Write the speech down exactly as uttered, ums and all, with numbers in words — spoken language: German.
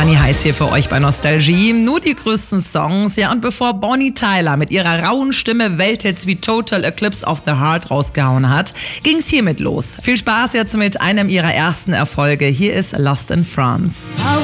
Dani Heiß hier für euch bei Nostalgie. Nur die größten Songs, ja, und bevor Bonnie Tyler mit ihrer rauen Stimme Welthits wie Total Eclipse of the Heart rausgehauen hat, ging's hiermit los. Viel Spaß jetzt mit einem ihrer ersten Erfolge. Hier ist Lost in France.